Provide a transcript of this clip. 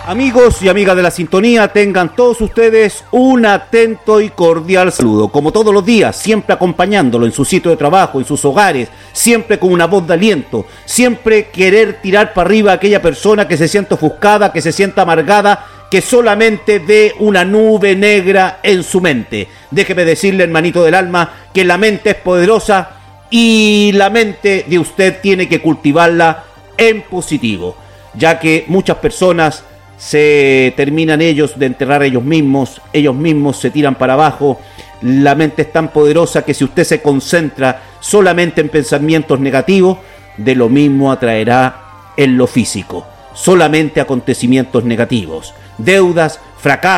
Amigos y amigas de la sintonía, tengan todos ustedes un atento y cordial saludo. Como todos los días, siempre acompañándolo en su sitio de trabajo, en sus hogares, siempre con una voz de aliento, siempre querer tirar para arriba a aquella persona que se sienta ofuscada, que se sienta amargada, que solamente ve una nube negra en su mente. Déjeme decirle, hermanito del alma, que la mente es poderosa y la mente de usted tiene que cultivarla en positivo, ya que muchas personas se terminan ellos de enterrar ellos mismos se tiran para abajo. La mente es tan poderosa que si usted se concentra solamente en pensamientos negativos, de lo mismo atraerá en lo físico, solamente acontecimientos negativos, deudas, fracasos,